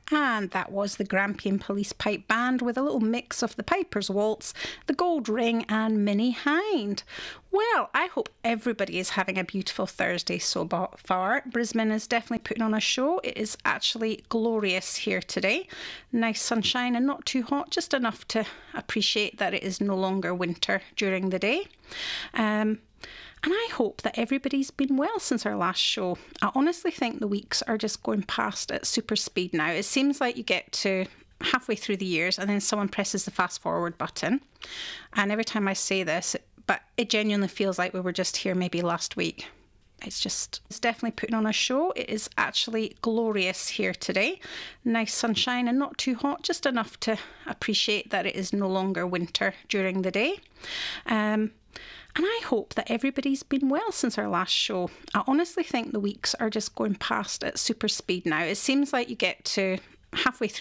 And that was the Grampian Police Pipe Band with a little mix of the Piper's Waltz, the Gold Ring and Minnie Hind. Well, I hope everybody is having a beautiful Thursday so far. Brisbane is definitely putting on a show. It is actually glorious here today. Nice sunshine and not too hot, just enough to appreciate that it is no longer winter during the day. And I hope that everybody's been well since our last show. I honestly think the weeks are just going past at super speed now. It seems like you get to halfway through the years and then someone presses the fast forward button. And every time I say this, but it genuinely feels like we were just here maybe last week. It's definitely putting on a show. It is actually glorious here today. Nice sunshine and not too hot, just enough to appreciate that it is no longer winter during the day. And I hope that everybody's been well since our last show. I honestly think the weeks are just going past at super speed now. It seems like you get to halfway through